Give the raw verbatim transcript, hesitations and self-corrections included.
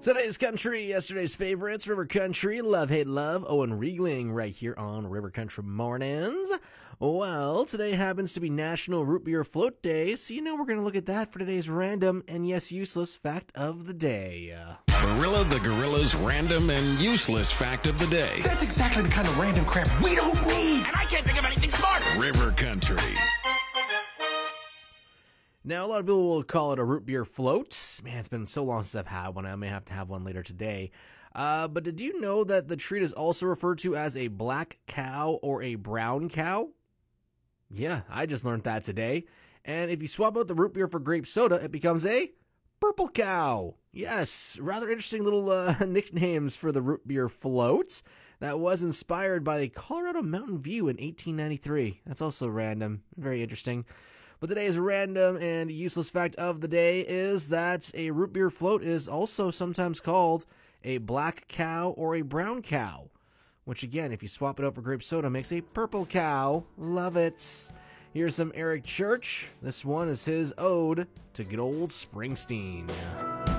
Today's country, yesterday's favorites, River Country, Love, Hate, Love, Owen Riegling right here on River Country Mornings. Well, today happens to be National Root Beer Float Day, so you know we're going to look at that for today's random and yes, useless fact of the day. Barilla the Gorilla's random and useless fact of the day. That's exactly the kind of random crap we don't need. And I can't think of anything smarter. River Country. Now, a lot of people will call it a root beer float. Man, it's been so long since I've had one. I may have to have one later today. Uh, but did you know that the treat is also referred to as a black cow or a brown cow? Yeah, I just learned that today. And if you swap out the root beer for grape soda, it becomes a purple cow. Yes, rather interesting little uh, nicknames for the root beer float. That was inspired by the Colorado Mountain View in eighteen ninety-three. That's also random. Very interesting. But today's random and useless fact of the day is that a root beer float is also sometimes called a black cow or a brown cow, which again, if you swap it out for grape soda, makes a purple cow. Love it. Here's some Eric Church. This one is his ode to good old Springsteen.